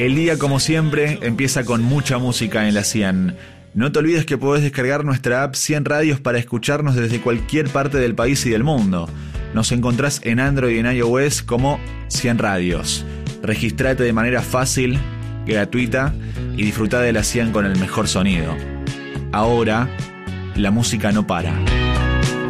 El día, como siempre, empieza con mucha música en la 100. No te olvides que podés descargar nuestra app 100 Radios para escucharnos desde cualquier parte del país y del mundo. Nos encontrás en Android y en iOS como 100 Radios. Registrate de manera fácil, gratuita y disfrutá de la 100 con el mejor sonido. Ahora, la música no para.